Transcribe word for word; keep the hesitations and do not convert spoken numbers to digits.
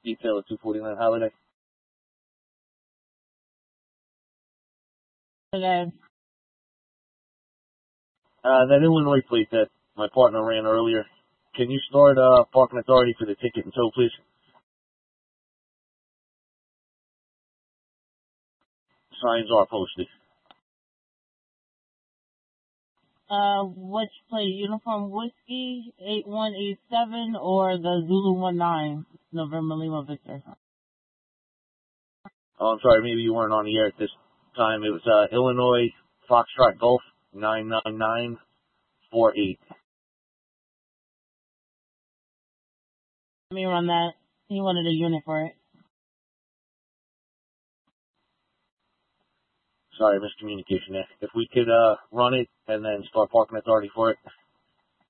detail at two forty-nine Holiday. Okay. Uh, that Illinois plate that my partner ran earlier. Can you start uh, parking authority for the ticket and tow, please? Signs are posted. Uh, which plate? Uniform Whiskey eight one eight seven or the Zulu one nine, November Lima Victor? Oh, I'm sorry, maybe you weren't on the air at this time. It was uh, Illinois Foxtrot Golf nine nine nine four eight. Let me run that. He wanted a unit for it. Sorry, miscommunication there. If we could uh, run it and then start parking authority for it.